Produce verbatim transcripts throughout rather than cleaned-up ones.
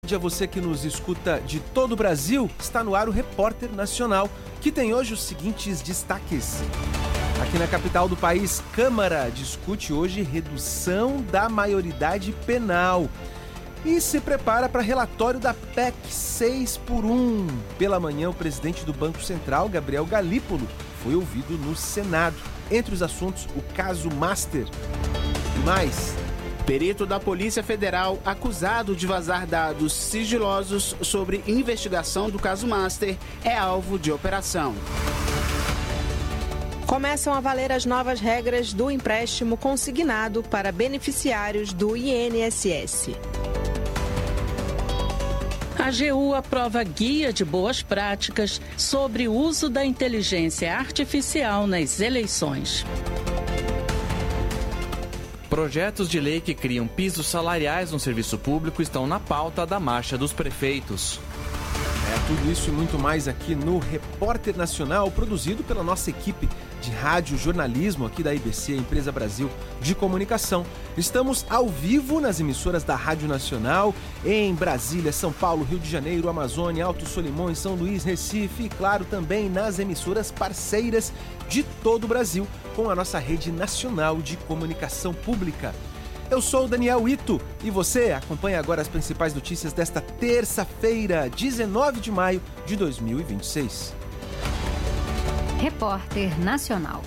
A você que nos escuta de todo o Brasil, está no ar o Repórter Nacional, que tem hoje os seguintes destaques. Aqui na capital do país, Câmara discute hoje redução da maioridade penal e se prepara para relatório da P E C seis por um. Pela manhã, o presidente do Banco Central, Gabriel Galípolo, foi ouvido no Senado. Entre os assuntos, o caso Master. E mais... Perito da Polícia Federal acusado de vazar dados sigilosos sobre investigação do caso Master é alvo de operação. Começam a valer as novas regras do empréstimo consignado para beneficiários do I N S S. A A G U aprova guia de boas práticas sobre o uso da inteligência artificial nas eleições. Projetos de lei que criam pisos salariais no serviço público estão na pauta da Marcha dos Prefeitos. É tudo isso e muito mais aqui no Repórter Nacional, produzido pela nossa equipe de rádio jornalismo aqui da I B C, Empresa Brasil de Comunicação. Estamos ao vivo nas emissoras da Rádio Nacional em Brasília, São Paulo, Rio de Janeiro, Amazônia, Alto Solimões, São Luís, Recife e, claro, também nas emissoras parceiras de todo o Brasil com a nossa rede nacional de comunicação pública. Eu sou o Daniel Ito e você acompanha agora as principais notícias desta terça-feira, dezenove de maio de dois mil e vinte e seis. Repórter Nacional.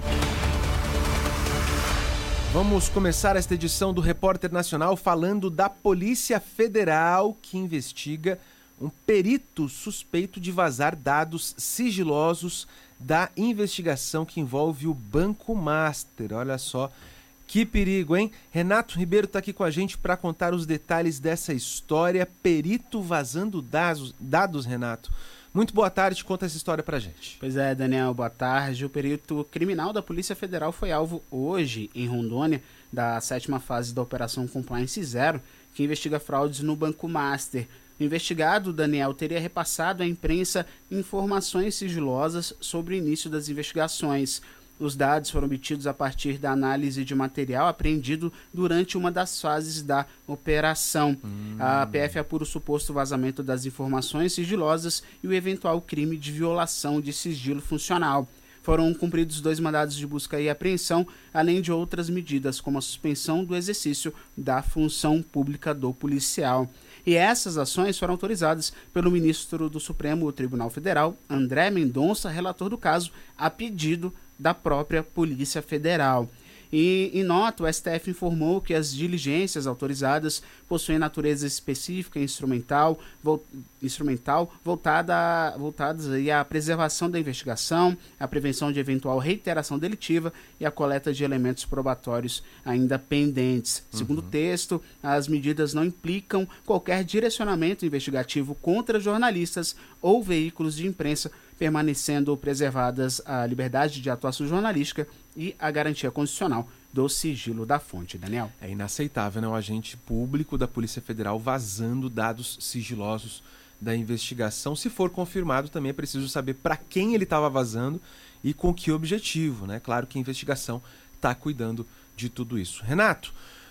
Vamos começar esta edição do Repórter Nacional falando da Polícia Federal, que investiga um perito suspeito de vazar dados sigilosos da investigação que envolve o Banco Master. Olha só que perigo, hein? Renato Ribeiro está aqui com a gente para contar os detalhes dessa história. Perito vazando dados, dados, Renato. Muito boa tarde, conta essa história pra gente. Pois é, Daniel, boa tarde. O perito criminal da Polícia Federal foi alvo hoje, em Rondônia, da sétima fase da Operação Compliance Zero, que investiga fraudes no Banco Master. O investigado, Daniel, teria repassado à imprensa informações sigilosas sobre o início das investigações. Os dados foram obtidos a partir da análise de material apreendido durante uma das fases da operação. Hum. A P F apura o suposto vazamento das informações sigilosas e o eventual crime de violação de sigilo funcional. Foram cumpridos dois mandados de busca e apreensão, além de outras medidas, como a suspensão do exercício da função pública do policial. E essas ações foram autorizadas pelo ministro do Supremo Tribunal Federal, André Mendonça, relator do caso, a pedido da própria Polícia Federal. E, em nota, o S T F informou que as diligências autorizadas possuem natureza específica e instrumental, vo, instrumental voltada, voltadas aí à preservação da investigação, à prevenção de eventual reiteração delitiva e à coleta de elementos probatórios ainda pendentes. Uhum. Segundo o texto, as medidas não implicam qualquer direcionamento investigativo contra jornalistas ou veículos de imprensa, permanecendo preservadas a liberdade de atuação jornalística e a garantia constitucional do sigilo da fonte. Daniel? É inaceitável, né? Um agente público da Polícia Federal vazando dados sigilosos da investigação. Se for confirmado, também é preciso saber para quem ele estava vazando e com que objetivo, né? Claro que a investigação está cuidando de tudo isso. Renato,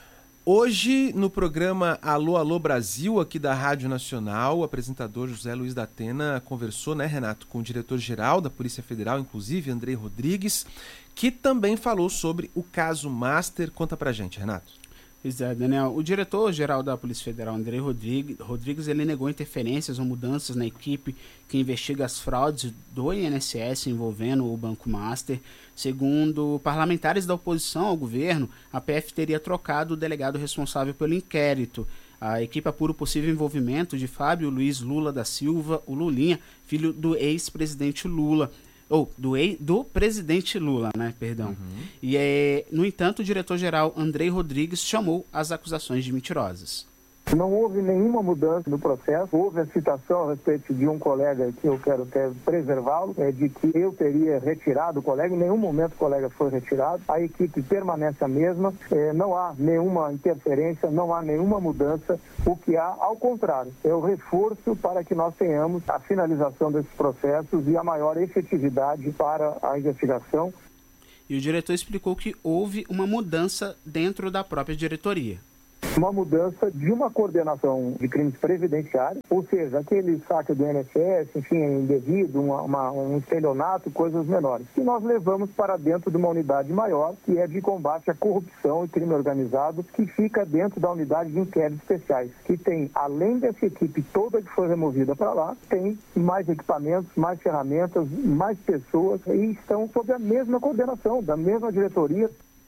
hoje, no programa Alô, Alô Brasil, aqui da Rádio Nacional, o apresentador José Luiz da Atena conversou, né, Renato, com o diretor-geral da Polícia Federal, inclusive, Andrei Rodrigues, que também falou sobre o caso Master. Conta pra gente, Renato. Pois é, Daniel. O diretor-geral da Polícia Federal, Andrei Rodrigues, Rodrigues, ele negou interferências ou mudanças na equipe que investiga as fraudes do I N S S envolvendo o Banco Master. Segundo parlamentares da oposição ao governo, a P F teria trocado o delegado responsável pelo inquérito. A equipe apura o possível envolvimento de Fábio Luiz Lula da Silva, o Lulinha, filho do ex-presidente Lula. Ou do, ex, do presidente Lula, né? Perdão. Uhum. E, é, no entanto, o diretor-geral Andrei Rodrigues chamou as acusações de mentirosas. Não houve nenhuma mudança no processo. Houve a citação a respeito de um colega que eu quero até preservá-lo, é, de que eu teria retirado o colega. Em nenhum momento o colega foi retirado. A equipe permanece a mesma. É, não há nenhuma interferência, não há nenhuma mudança. O que há, ao contrário, é o reforço para que nós tenhamos a finalização desses processos e a maior efetividade para a investigação. E o diretor explicou que houve uma mudança dentro da própria diretoria. uma mudança de uma coordenação de crimes previdenciários, ou seja, aquele saque do I N S S, enfim, indevido, uma, uma, um estelionato, coisas menores, que nós levamos para dentro de uma unidade maior, que é de combate à corrupção e crime organizado, que fica dentro da unidade de inquéritos especiais, que tem, além dessa equipe toda que foi removida para lá, tem mais equipamentos, mais ferramentas, mais pessoas, e estão sob a mesma coordenação, da mesma diretoria.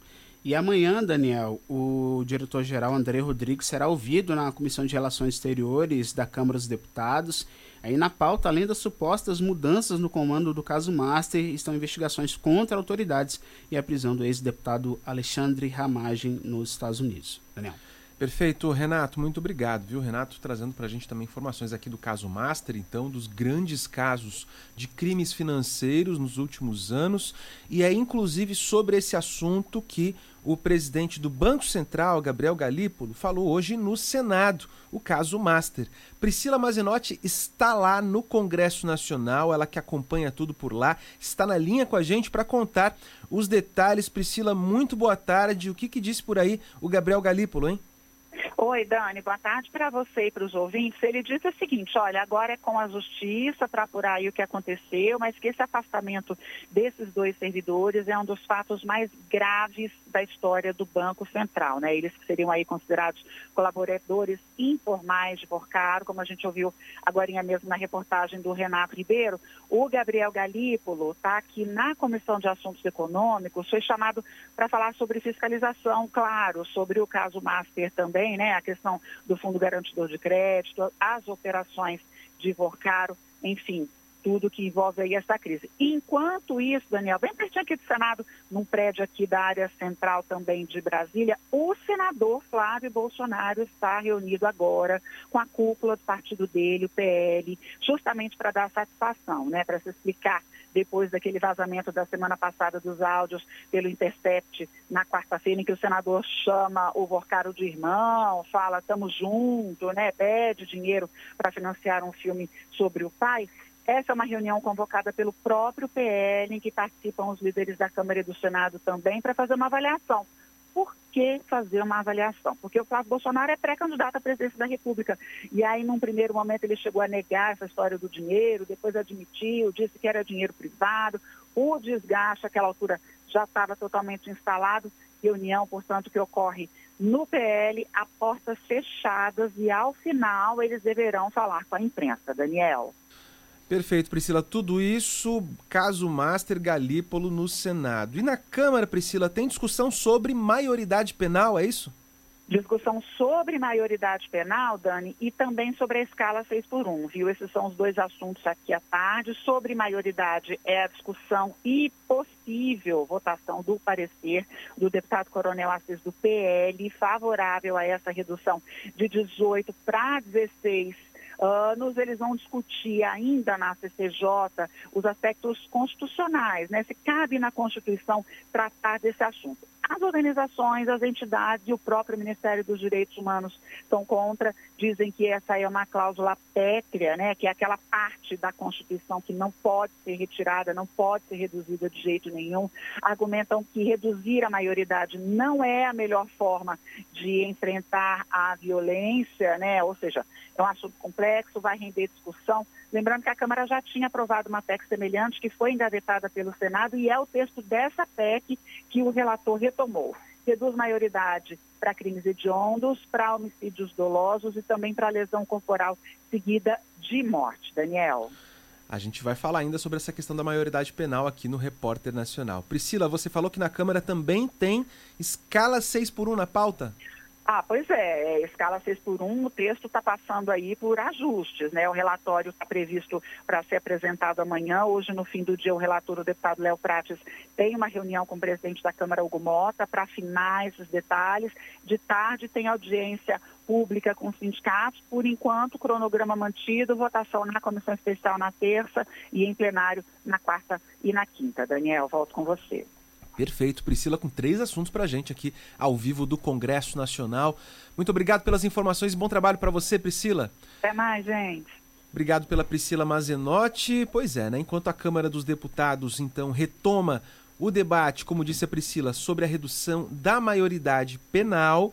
E amanhã, Daniel, o diretor-geral André Rodrigues será ouvido na Comissão de Relações Exteriores da Câmara dos Deputados. Aí na pauta, além das supostas mudanças no comando do caso Master, estão investigações contra autoridades e a prisão do ex-deputado Alexandre Ramagem nos Estados Unidos. Daniel. Perfeito, Renato, muito obrigado, viu? Renato trazendo para a gente também informações aqui do caso Master, então, dos grandes casos de crimes financeiros nos últimos anos, e é inclusive sobre esse assunto que o presidente do Banco Central, Gabriel Galípolo, falou hoje no Senado, o caso Master. Priscila Mazenotti está lá no Congresso Nacional, ela que acompanha tudo por lá, está na linha com a gente para contar os detalhes. Priscila, muito boa tarde. O que, que disse por aí o Gabriel Galípolo, hein? Oi, Dani, boa tarde para você e para os ouvintes. Ele disse o seguinte, olha, agora é com a justiça para apurar aí o que aconteceu, mas que esse afastamento desses dois servidores é um dos fatos mais graves da história do Banco Central, né? Eles que seriam aí considerados colaboradores informais de Porcaro, como a gente ouviu agora mesmo na reportagem do Renato Ribeiro. O Gabriel Galípolo está aqui na Comissão de Assuntos Econômicos, foi chamado para falar sobre fiscalização, claro, sobre o caso Master também, né? A questão do Fundo Garantidor de Crédito, as operações de Porcaro, enfim, tudo que envolve aí essa crise. Enquanto isso, Daniel, bem pertinho aqui do Senado, num prédio aqui da área central também de Brasília, o senador Flávio Bolsonaro está reunido agora com a cúpula do partido dele, o P L, justamente para dar satisfação, né, para se explicar depois daquele vazamento da semana passada dos áudios pelo Intercept na quarta-feira, em que o senador chama o Porcaro de irmão, fala, estamos juntos, né, pede dinheiro para financiar um filme sobre o pai. Essa é uma reunião convocada pelo próprio P L, em que participam os líderes da Câmara e do Senado também, para fazer uma avaliação. Por que fazer uma avaliação? Porque o Flávio Bolsonaro é pré-candidato à presidência da República. E aí, num primeiro momento, ele chegou a negar essa história do dinheiro, depois admitiu, disse que era dinheiro privado. O desgaste, àquela altura, já estava totalmente instalado. Reunião, portanto, que ocorre no P L, a portas fechadas, e ao final eles deverão falar com a imprensa. Daniel. Perfeito, Priscila. Tudo isso, caso Master, Galípolo no Senado. E na Câmara, Priscila, tem discussão sobre maioridade penal, é isso? Discussão sobre maioridade penal, Dani, e também sobre a escala seis por um, viu? Esses são os dois assuntos aqui à tarde. Sobre maioridade é a discussão e possível votação do parecer do deputado Coronel Assis do P L, favorável a essa redução de dezoito para dezesseis anos. Eles vão discutir ainda na C C J os aspectos constitucionais, né? Se cabe na Constituição tratar desse assunto. As organizações, as entidades e o próprio Ministério dos Direitos Humanos estão contra, dizem que essa é uma cláusula pétrea, né? Que é aquela parte da Constituição que não pode ser retirada, não pode ser reduzida de jeito nenhum. Argumentam que reduzir a maioridade não é a melhor forma de enfrentar a violência, né? Ou seja, é um assunto complexo, vai render discussão. Lembrando que a Câmara já tinha aprovado uma P E C semelhante, que foi engavetada pelo Senado, e é o texto dessa P E C que o relator retomou. Reduz maioridade para crimes hediondos, para homicídios dolosos e também para lesão corporal seguida de morte. Daniel. A gente vai falar ainda sobre essa questão da maioridade penal aqui no Repórter Nacional. Priscila, você falou que na Câmara também tem escala seis por um na pauta? Ah, pois é, escala seis por um, o texto está passando aí por ajustes, né? O relatório está previsto para ser apresentado amanhã. Hoje, no fim do dia, o relator, o deputado Léo Prates, tem uma reunião com o presidente da Câmara, Hugo Mota, para afinar esses detalhes. De tarde tem audiência pública com os sindicatos. Por enquanto, cronograma mantido, votação na comissão especial na terça e em plenário na quarta e na quinta. Daniel, volto com você. Perfeito, Priscila, com três assuntos pra gente aqui ao vivo do Congresso Nacional. Muito obrigado pelas informações e bom trabalho para você, Priscila. Até mais, gente. Obrigado pela Priscila Mazenotti. Pois é, né? Enquanto a Câmara dos Deputados, então, retoma o debate, como disse a Priscila, sobre a redução da maioridade penal,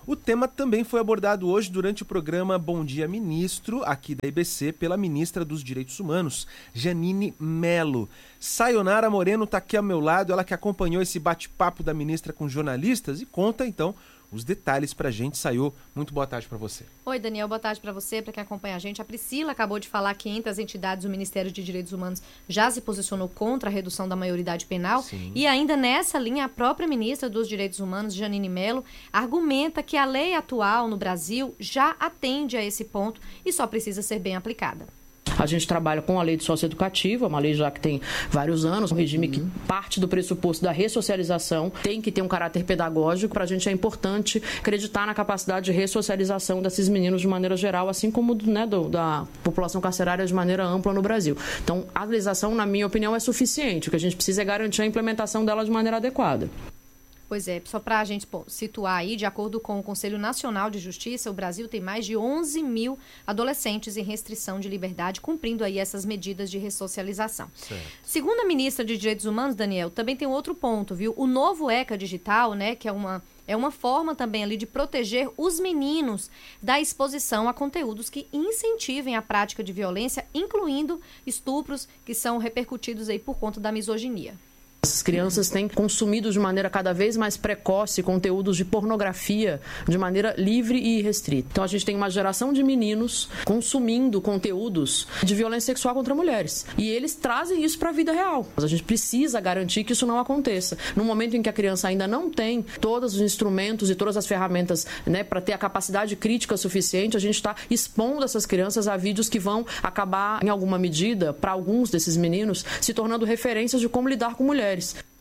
O tema também foi abordado hoje durante o programa Bom Dia Ministro, aqui da I B C, pela ministra dos Direitos Humanos, Jeanine Mello. Sayonara Moreno está aqui ao meu lado, ela que acompanhou esse bate-papo da ministra com jornalistas e conta, então, os detalhes pra gente. Sayô, muito boa tarde para você. Oi, Daniel, boa tarde para você, para quem acompanha a gente. A Priscila acabou de falar que entre as entidades do Ministério de Direitos Humanos já se posicionou contra a redução da maioridade penal. Sim. E ainda nessa linha, a própria ministra dos Direitos Humanos, Jeanine Mello, argumenta que a lei atual no Brasil já atende a esse ponto e só precisa ser bem aplicada. A gente trabalha com a lei de socioeducativa, uma lei já que tem vários anos, um regime que parte do pressuposto da ressocialização, tem que ter um caráter pedagógico. Para a gente é importante acreditar na capacidade de ressocialização desses meninos de maneira geral, assim como né, do, da população carcerária de maneira ampla no Brasil. Então, a legislação, na minha opinião, é suficiente. O que a gente precisa é garantir a implementação dela de maneira adequada. Pois é, só para a gente pô, situar aí, de acordo com o Conselho Nacional de Justiça, o Brasil tem mais de onze mil adolescentes em restrição de liberdade, cumprindo aí essas medidas de ressocialização. Certo. Segundo a ministra de Direitos Humanos, Daniel, também tem outro ponto, viu? O novo ECA Digital, né, que é uma, é uma forma também ali de proteger os meninos da exposição a conteúdos que incentivem a prática de violência, incluindo estupros que são repercutidos aí por conta da misoginia. As crianças têm consumido de maneira cada vez mais precoce conteúdos de pornografia de maneira livre e irrestrita. Então a gente tem uma geração de meninos consumindo conteúdos de violência sexual contra mulheres. E eles trazem isso para a vida real. A gente precisa garantir que isso não aconteça. No momento em que a criança ainda não tem todos os instrumentos e todas as ferramentas, né, para ter a capacidade crítica suficiente, a gente está expondo essas crianças a vídeos que vão acabar, em alguma medida, para alguns desses meninos, se tornando referências de como lidar com mulheres.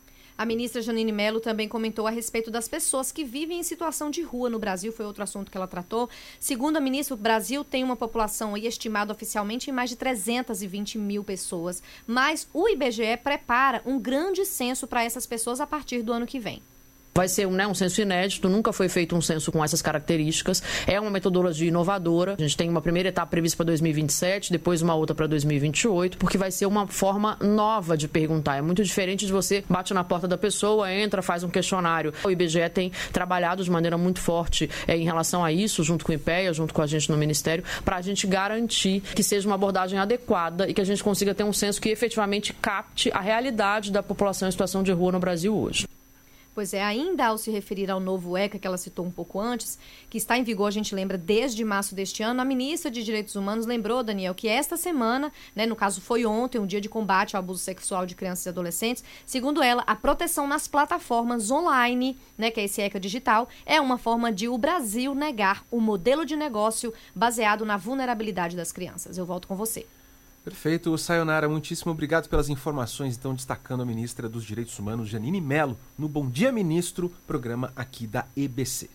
A ministra Jeanine Mello também comentou a respeito das pessoas que vivem em situação de rua no Brasil, foi outro assunto que ela tratou. Segundo a ministra, o Brasil tem uma população aí estimada oficialmente em mais de trezentas e vinte mil pessoas, mas o I B G E prepara um grande censo para essas pessoas a partir do ano que vem. Vai ser né, um censo inédito, nunca foi feito um censo com essas características. É uma metodologia inovadora. A gente tem uma primeira etapa prevista para dois mil e vinte e sete, depois uma outra para dois mil e vinte e oito, porque vai ser uma forma nova de perguntar. É muito diferente de você bate na porta da pessoa, entra, faz um questionário. O I B G E tem trabalhado de maneira muito forte é, em relação a isso, junto com o IPEA, junto com a gente no Ministério, para a gente garantir que seja uma abordagem adequada e que a gente consiga ter um censo que efetivamente capte a realidade da população em situação de rua no Brasil hoje. Pois é, ainda ao se referir ao novo ECA, que ela citou um pouco antes, que está em vigor, a gente lembra, desde março deste ano, a ministra de Direitos Humanos lembrou, Daniel, que esta semana, né, no caso foi ontem, um dia de combate ao abuso sexual de crianças e adolescentes, segundo ela, a proteção nas plataformas online, né, que é esse ECA digital, é uma forma de o Brasil negar o modelo de negócio baseado na vulnerabilidade das crianças. Eu volto com você. Perfeito, Sayonara, muitíssimo obrigado pelas informações, então, destacando a ministra dos Direitos Humanos, Jeanine Mello, no Bom Dia Ministro, programa aqui da E B C.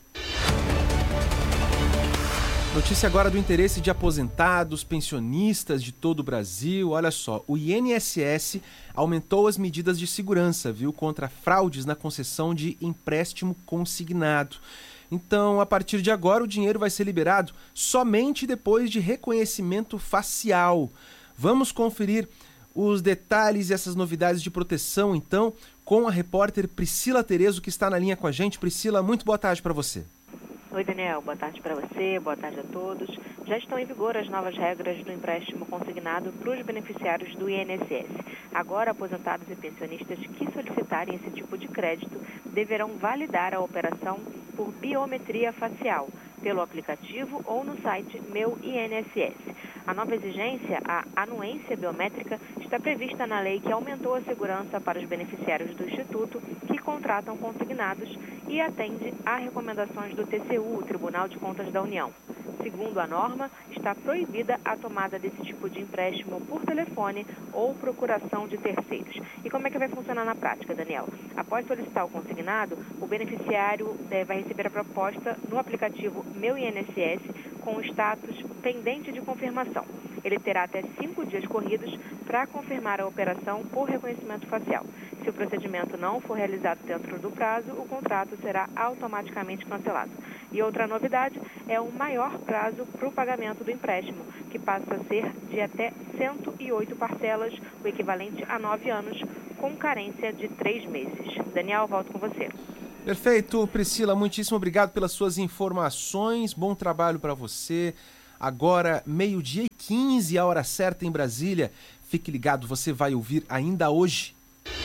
Notícia agora do interesse de aposentados, pensionistas de todo o Brasil. Olha só, o I N S S aumentou as medidas de segurança, viu, contra fraudes na concessão de empréstimo consignado. Então, a partir de agora, o dinheiro vai ser liberado somente depois de reconhecimento facial. Vamos conferir os detalhes e essas novidades de proteção, então, com a repórter Priscila Terezo, que está na linha com a gente. Priscila, muito boa tarde para você. Oi, Daniel. Boa tarde para você, boa tarde a todos. Já estão em vigor as novas regras do empréstimo consignado para os beneficiários do I N S S. Agora, aposentados e pensionistas que solicitarem esse tipo de crédito deverão validar a operação por biometria facial, pelo aplicativo ou no site Meu I N S S. A nova exigência, a anuência biométrica, está prevista na lei que aumentou a segurança para os beneficiários do Instituto que contratam consignados e atende a recomendações do T C U, o Tribunal de Contas da União. Segundo a norma, está proibida a tomada desse tipo de empréstimo por telefone ou procuração de terceiros. E como é que vai funcionar na prática, Daniel? Após solicitar o consignado, o beneficiário eh, vai receber a proposta no aplicativo Meu I N S S com o status pendente de confirmação. Ele terá até cinco dias corridos para confirmar a operação por reconhecimento facial. Se o procedimento não for realizado dentro do prazo, o contrato será automaticamente cancelado. E outra novidade é o maior prazo para o pagamento do empréstimo, que passa a ser de até cento e oito parcelas, o equivalente a nove anos, com carência de três meses. Daniel, volto com você. Perfeito, Priscila, muitíssimo obrigado pelas suas informações, bom trabalho para você. Agora, meio-dia e quinze, a hora certa em Brasília. Fique ligado, você vai ouvir ainda hoje.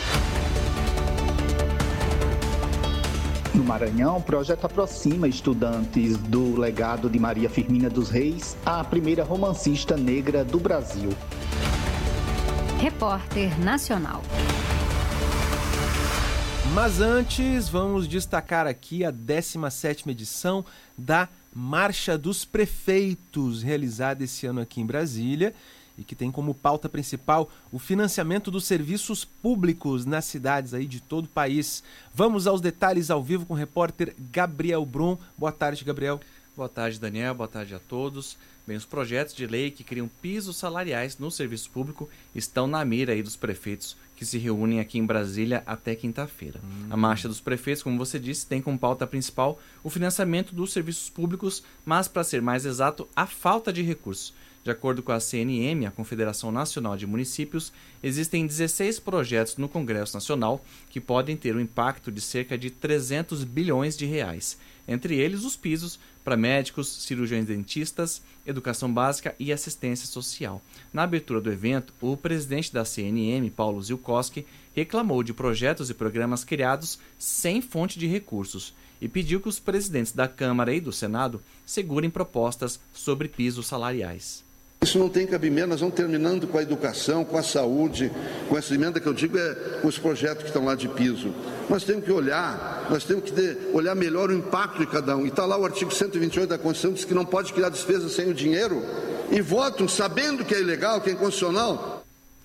No Maranhão, o projeto aproxima estudantes do legado de Maria Firmina dos Reis, a primeira romancista negra do Brasil. Repórter Nacional. Mas antes, vamos destacar aqui a décima sétima edição da Marcha dos Prefeitos, realizada esse ano aqui em Brasília, e que tem como pauta principal o financiamento dos serviços públicos nas cidades aí de todo o país. Vamos aos detalhes ao vivo com o repórter Gabriel Brum. Boa tarde, Gabriel. Boa tarde, Daniel. Boa tarde a todos. Bem, os projetos de lei que criam pisos salariais no serviço público estão na mira aí dos prefeitos que se reúnem aqui em Brasília até quinta-feira. Hum. A Marcha dos Prefeitos, como você disse, tem como pauta principal o financiamento dos serviços públicos, mas, para ser mais exato, a falta de recursos. De acordo com a C N M, a Confederação Nacional de Municípios, existem dezesseis projetos no Congresso Nacional que podem ter um impacto de cerca de trezentos bilhões de reais. Entre eles, os pisos para médicos, cirurgiões dentistas, educação básica e assistência social. Na abertura do evento, o presidente da C N M, Paulo Zilkowski, reclamou de projetos e programas criados sem fonte de recursos e pediu que os presidentes da Câmara e do Senado segurem propostas sobre pisos salariais. Isso não tem cabimento, nós vamos terminando com a educação, com a saúde, com essa emenda que eu digo é os projetos que estão lá de piso. Nós temos que olhar, nós temos que ter, olhar melhor o impacto de cada um. E está lá o artigo cento e vinte e oito da Constituição, diz que não pode criar despesa sem o dinheiro, e votam sabendo que é ilegal, que é inconstitucional.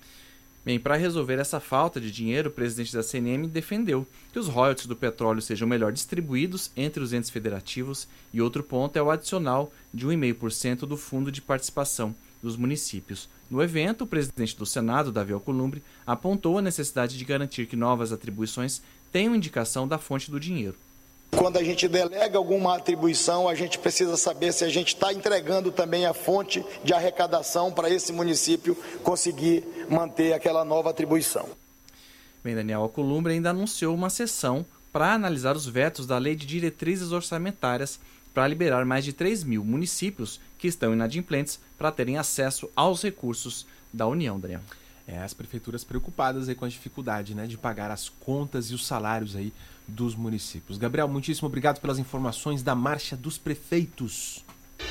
Bem, para resolver essa falta de dinheiro, o presidente da C N M defendeu que os royalties do petróleo sejam melhor distribuídos entre os entes federativos e outro ponto é o adicional de um vírgula cinco por cento do fundo de participação dos municípios. No evento, o presidente do Senado, Davi Alcolumbre, apontou a necessidade de garantir que novas atribuições tenham indicação da fonte do dinheiro. Quando a gente delega alguma atribuição, a gente precisa saber se a gente está entregando também a fonte de arrecadação para esse município conseguir manter aquela nova atribuição. Bem, Daniel Alcolumbre ainda anunciou uma sessão para analisar os vetos da Lei de Diretrizes Orçamentárias para liberar mais de três mil municípios que estão inadimplentes para terem acesso aos recursos da União, Daniel. É, as prefeituras preocupadas aí com a dificuldade, né, de pagar as contas e os salários aí dos municípios. Gabriel, muitíssimo obrigado pelas informações da Marcha dos Prefeitos.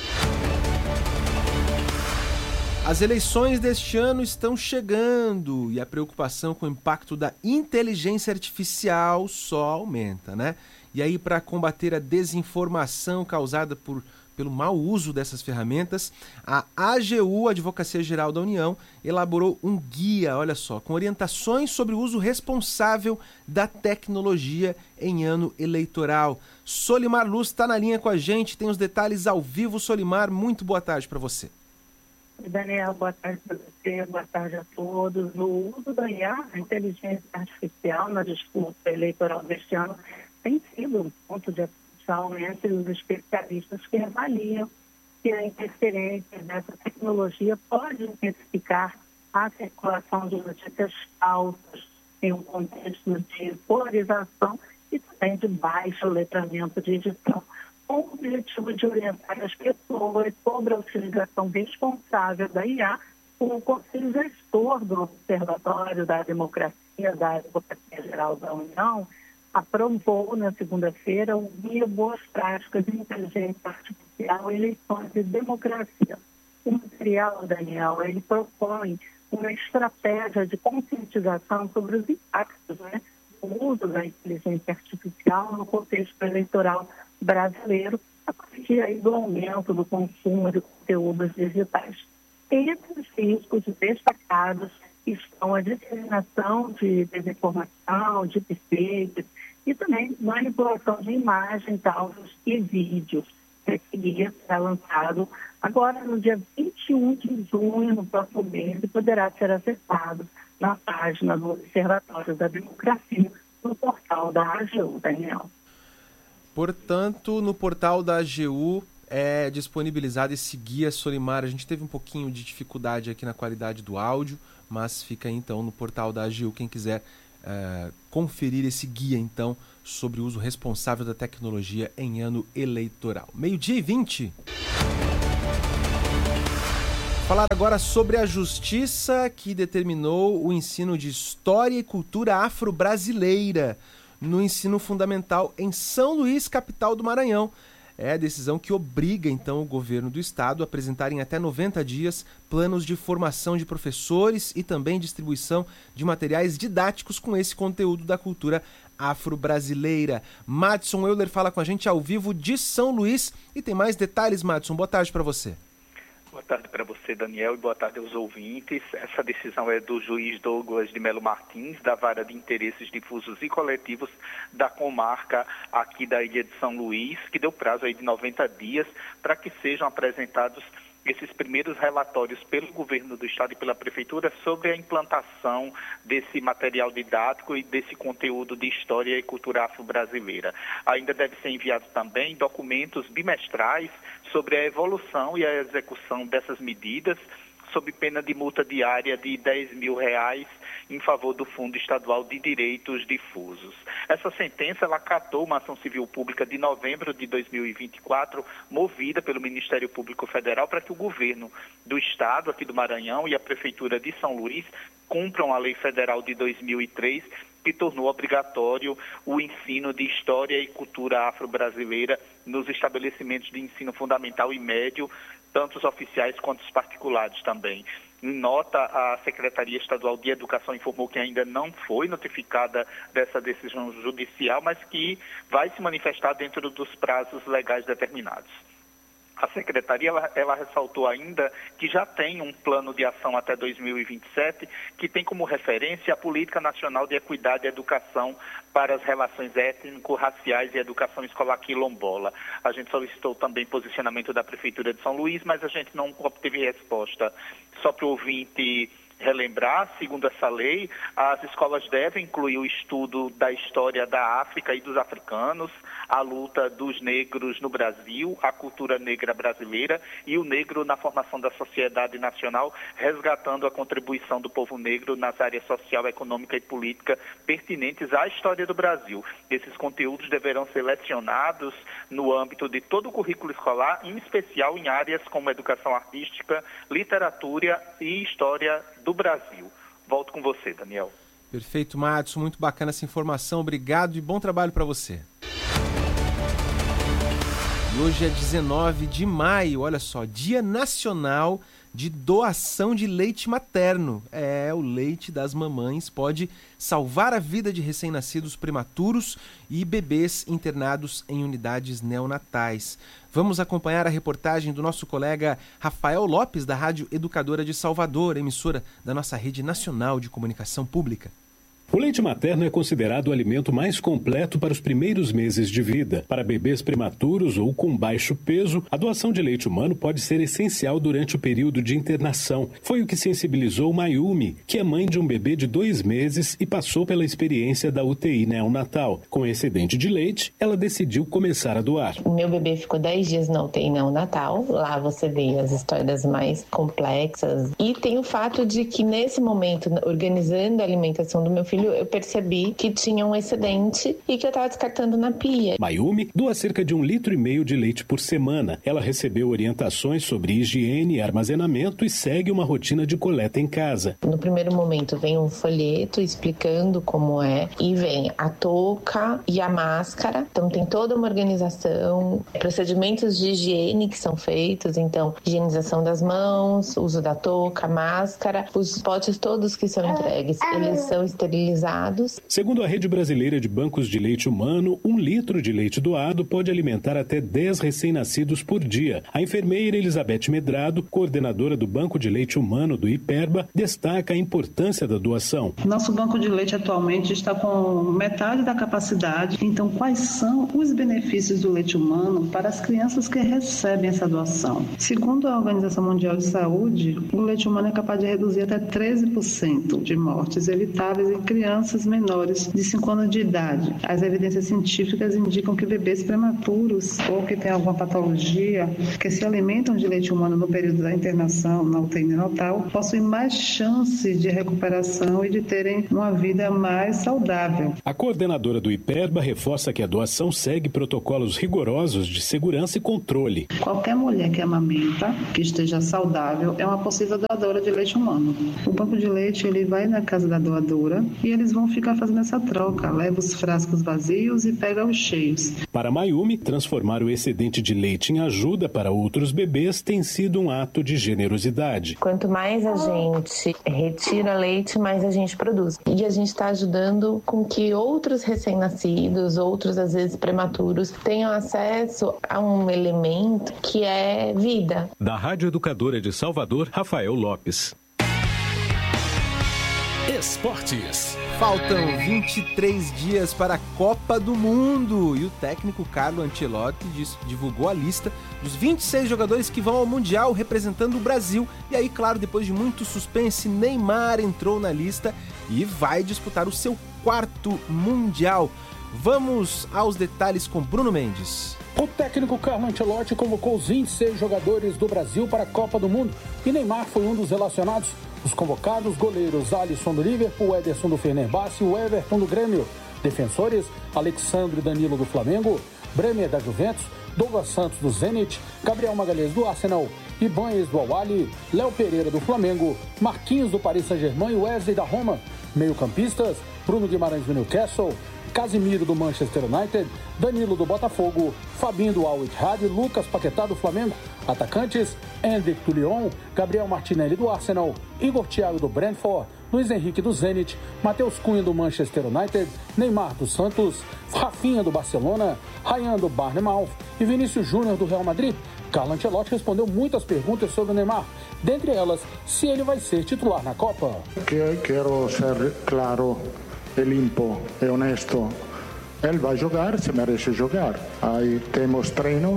As eleições deste ano estão chegando e a preocupação com o impacto da inteligência artificial só aumenta, né? E aí, para combater a desinformação causada por, pelo mau uso dessas ferramentas, a A G U, Advocacia Geral da União, elaborou um guia, olha só, com orientações sobre o uso responsável da tecnologia em ano eleitoral. Solimar Luz está na linha com a gente, tem os detalhes ao vivo. Solimar, muito boa tarde para você. Daniel, boa tarde para você, boa tarde a todos. O uso da I A, a inteligência artificial, na disputa eleitoral deste ano, tem sido um ponto de atenção entre os especialistas que avaliam que a interferência dessa tecnologia pode intensificar a circulação de notícias falsas em um contexto de polarização e também de baixo letramento digital, com o objetivo de orientar as pessoas sobre a utilização responsável da I A. O Conselho Gestor do Observatório da Democracia, da Advocacia Geral da União, aprovou na segunda-feira o Guia Boas Práticas de Inteligência Artificial, Eleições e Democracia. O material, Daniel, ele propõe uma estratégia de conscientização sobre os impactos, né, do uso da inteligência artificial no contexto eleitoral brasileiro, a partir aí do aumento do consumo de conteúdos digitais. Entre os riscos destacados estão a disseminação de desinformação, de deepfakes e também manipulação de imagens, áudios e vídeos. Esse guia será lançado agora no dia vinte e um de junho, no próximo mês, e poderá ser acessado na página do Observatório da Democracia, no portal da A G U, Daniel. Portanto, no portal da A G U é disponibilizado esse guia, Solimar. A gente teve um pouquinho de dificuldade aqui na qualidade do áudio, mas fica aí, então, no portal da A G U, quem quiser uh, conferir esse guia, então, sobre o uso responsável da tecnologia em ano eleitoral. Meio-dia e vinte. Falar agora sobre a justiça que determinou o ensino de História e Cultura Afro-Brasileira no ensino fundamental em São Luís, capital do Maranhão. É a decisão que obriga, então, o governo do estado a apresentar em até noventa dias planos de formação de professores e também distribuição de materiais didáticos com esse conteúdo da cultura afro-brasileira. Madson Euler fala com a gente ao vivo de São Luís e tem mais detalhes, Madson. Boa tarde para você. Boa tarde para você, Daniel, e boa tarde aos ouvintes. Essa decisão é do juiz Douglas de Melo Martins, da Vara de Interesses Difusos e Coletivos da comarca aqui da Ilha de São Luís, que deu prazo aí de noventa dias para que sejam apresentados esses primeiros relatórios pelo governo do estado e pela prefeitura sobre a implantação desse material didático e desse conteúdo de história e cultura afro-brasileira. Ainda deve ser enviado também documentos bimestrais sobre a evolução e a execução dessas medidas, sob pena de multa diária de dez mil reais em favor do Fundo Estadual de Direitos Difusos. Essa sentença, ela acatou uma ação civil pública de novembro de dois mil e vinte e quatro, movida pelo Ministério Público Federal, para que o governo do estado aqui do Maranhão e a Prefeitura de São Luís cumpram a Lei Federal de dois mil e três, que tornou obrigatório o ensino de História e Cultura Afro-Brasileira nos estabelecimentos de ensino fundamental e médio, tanto os oficiais quanto os particulares também. Em nota, a Secretaria Estadual de Educação informou que ainda não foi notificada dessa decisão judicial, mas que vai se manifestar dentro dos prazos legais determinados. A Secretaria ela, ela ressaltou ainda que já tem um plano de ação até dois mil e vinte e sete, que tem como referência a Política Nacional de Equidade e Educação para as Relações Étnico-Raciais e Educação Escolar Quilombola. A gente solicitou também posicionamento da Prefeitura de São Luís, mas a gente não obteve resposta. Só para o ouvinte relembrar, segundo essa lei, as escolas devem incluir o estudo da história da África e dos africanos, a luta dos negros no Brasil, a cultura negra brasileira e o negro na formação da sociedade nacional, resgatando a contribuição do povo negro nas áreas social, econômica e política pertinentes à história do Brasil. Esses conteúdos deverão ser lecionados no âmbito de todo o currículo escolar, em especial em áreas como educação artística, literatura e história do Brasil. Volto com você, Daniel. Perfeito, Madson. Muito bacana essa informação. Obrigado e bom trabalho para você. E hoje é dezenove de maio, olha só, Dia Nacional de Doação de Leite Materno. É, o leite das mamães pode salvar a vida de recém-nascidos prematuros e bebês internados em unidades neonatais. Vamos acompanhar a reportagem do nosso colega Rafael Lopes, da Rádio Educadora de Salvador, emissora da nossa rede nacional de comunicação pública. O leite materno é considerado o alimento mais completo para os primeiros meses de vida. Para bebês prematuros ou com baixo peso, a doação de leite humano pode ser essencial durante o período de internação. Foi o que sensibilizou Mayumi, que é mãe de um bebê de dois meses e passou pela experiência da U T I neonatal. Com excedente de leite, ela decidiu começar a doar. O meu bebê ficou dez dias na U T I neonatal. Lá você vê as histórias mais complexas. E tem o fato de que, nesse momento, organizando a alimentação do meu filho, eu percebi que tinha um excedente e que eu estava descartando na pia. Mayumi doa cerca de um litro e meio de leite por semana. Ela recebeu orientações sobre higiene e armazenamento e segue uma rotina de coleta em casa. No primeiro momento vem um folheto explicando como é e vem a touca e a máscara. Então tem toda uma organização, procedimentos de higiene que são feitos. Então, higienização das mãos, uso da touca, máscara, os potes todos que são entregues, eles são esterilizados. Segundo a Rede Brasileira de Bancos de Leite Humano, um litro de leite doado pode alimentar até dez recém-nascidos por dia. A enfermeira Elizabeth Medrado, coordenadora do Banco de Leite Humano do IPERBA, destaca a importância da doação. Nosso banco de leite atualmente está com metade da capacidade. Então, quais são os benefícios do leite humano para as crianças que recebem essa doação? Segundo a Organização Mundial de Saúde, o leite humano é capaz de reduzir até treze por cento de mortes evitáveis em crianças crianças menores de cinco anos de idade. As evidências científicas indicam que bebês prematuros ou que têm alguma patologia, que se alimentam de leite humano no período da internação na U T I neonatal, possuem mais chance de recuperação e de terem uma vida mais saudável. A coordenadora do IPERBA reforça que a doação segue protocolos rigorosos de segurança e controle. Qualquer mulher que amamenta, que esteja saudável, é uma possível doadora de leite humano. O banco de leite ele vai na casa da doadora e eles vão ficar fazendo essa troca, leva os frascos vazios e pega os cheios. Para Mayumi, transformar o excedente de leite em ajuda para outros bebês tem sido um ato de generosidade. Quanto mais a gente retira leite, mais a gente produz. E a gente está ajudando com que outros recém-nascidos, outros às vezes prematuros, tenham acesso a um elemento que é vida. Da Rádio Educadora de Salvador, Rafael Lopes. Esportes. Faltam vinte e três dias para a Copa do Mundo e o técnico Carlo Ancelotti divulgou a lista dos vinte e seis jogadores que vão ao Mundial representando o Brasil. E aí, claro, depois de muito suspense, Neymar entrou na lista e vai disputar o seu quarto Mundial. Vamos aos detalhes com Bruno Mendes. O técnico Carlo Ancelotti convocou os vinte e seis jogadores do Brasil para a Copa do Mundo e Neymar foi um dos relacionados. Os convocados, goleiros Alisson do Liverpool, Ederson do Fenerbahçe e o Everton do Grêmio. Defensores, Alexandre e Danilo do Flamengo, Bremer da Juventus, Douglas Santos do Zenit, Gabriel Magalhães do Arsenal, Ibanez do Al-Ahly, Léo Pereira do Flamengo, Marquinhos do Paris Saint-Germain e Wesley da Roma. Meio-campistas, Bruno Guimarães do Newcastle, Casimiro do Manchester United, Danilo do Botafogo, Fabinho do Al-Ittihad e Lucas Paquetá do Flamengo. Atacantes, Hendrick do Lyon, Gabriel Martinelli do Arsenal, Igor Thiago do Brentford, Luiz Henrique do Zenit, Matheus Cunha do Manchester United, Neymar do Santos, Rafinha do Barcelona, Ryan do Bournemouth e Vinícius Júnior do Real Madrid. Carlo Ancelotti respondeu muitas perguntas sobre o Neymar, dentre elas, se ele vai ser titular na Copa. Quero ser claro e limpo e honesto. Ele vai jogar, se merece jogar. Aí temos treino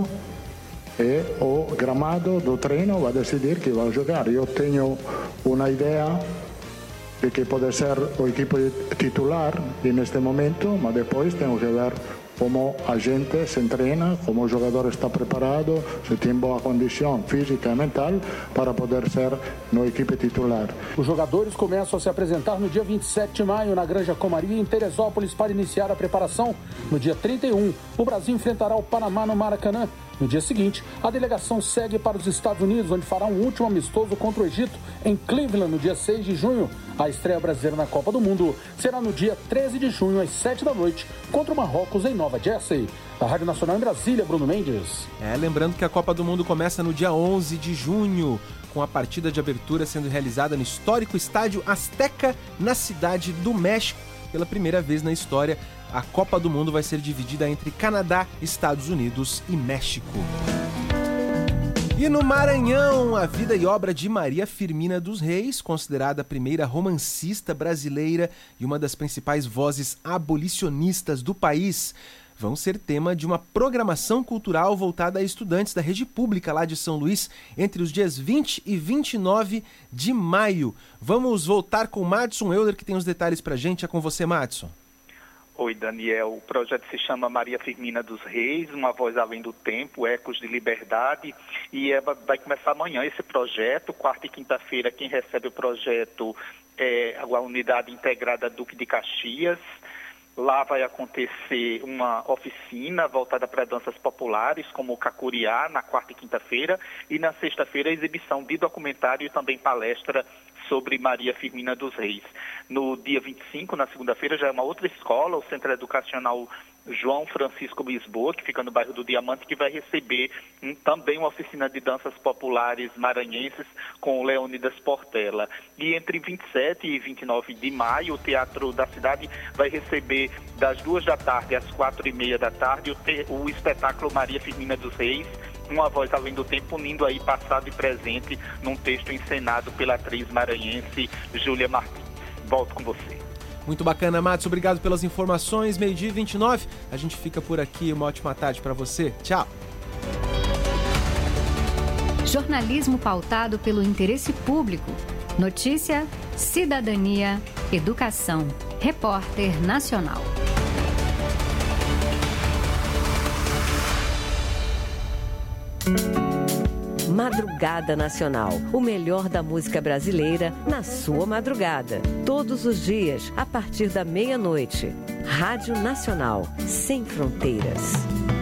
e o gramado do treino vai decidir que vai jogar. Eu tenho uma ideia de que pode ser o equipo titular neste momento, mas depois tenho que ver como a gente se treina, como o jogador está preparado, se tem boa condição física e mental para poder ser na equipe titular. Os jogadores começam a se apresentar no dia vinte e sete de maio na Granja Comaria, em Teresópolis, para iniciar a preparação. No dia trinta e um, o Brasil enfrentará o Panamá no Maracanã. No dia seguinte, a delegação segue para os Estados Unidos, onde fará um último amistoso contra o Egito, em Cleveland, no dia seis de junho. A estreia brasileira na Copa do Mundo será no dia treze de junho, às sete da noite, contra o Marrocos, em Nova Jersey. Da Rádio Nacional em Brasília, Bruno Mendes. É, lembrando que a Copa do Mundo começa no dia onze de junho, com a partida de abertura sendo realizada no histórico estádio Azteca, na cidade do México. Pela primeira vez na história, a Copa do Mundo vai ser dividida entre Canadá, Estados Unidos e México. E no Maranhão, a vida e obra de Maria Firmina dos Reis, considerada a primeira romancista brasileira e uma das principais vozes abolicionistas do país, vão ser tema de uma programação cultural voltada a estudantes da rede pública lá de São Luís entre os dias vinte e vinte e nove de maio. Vamos voltar com o Madson Euler, que tem os detalhes pra gente. É com você, Madson. Oi, Daniel. O projeto se chama Maria Firmina dos Reis, Uma Voz Além do Tempo, Ecos de Liberdade, e é, vai começar amanhã esse projeto, quarta e quinta-feira. Quem recebe o projeto é a Unidade Integrada Duque de Caxias. Lá vai acontecer uma oficina voltada para danças populares, como o Cacuriá, na quarta e quinta-feira, e na sexta-feira a exibição de documentário e também palestra sobre Maria Firmina dos Reis. No dia vinte e cinco, na segunda-feira, já é uma outra escola, o Centro Educacional João Francisco Lisboa, que fica no bairro do Diamante, que vai receber um, também uma oficina de danças populares maranhenses com o Leônidas Portela. E entre vinte e sete e vinte e nove de maio, o Teatro da Cidade vai receber das duas da tarde às quatro e meia da tarde o, te, o espetáculo Maria Firmina dos Reis, Uma Voz Além do Tempo, unindo aí passado e presente num texto encenado pela atriz maranhense Júlia Martins. Volto com você. Muito bacana, Matos. Obrigado pelas informações. Meio-dia e vinte e nove. A gente fica por aqui. Uma ótima tarde para você. Tchau. Jornalismo pautado pelo interesse público. Notícia, cidadania, educação. Repórter Nacional. Madrugada Nacional, o melhor da música brasileira na sua madrugada. Todos os dias, a partir da meia-noite. Rádio Nacional, sem fronteiras.